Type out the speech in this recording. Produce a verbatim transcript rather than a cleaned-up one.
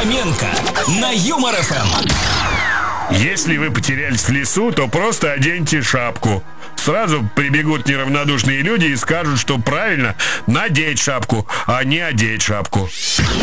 Фоменко на Юмор эф эм. Если вы потерялись в лесу, то просто оденьте шапку. Сразу прибегут неравнодушные люди и скажут, что правильно надеть шапку, а не одеть шапку.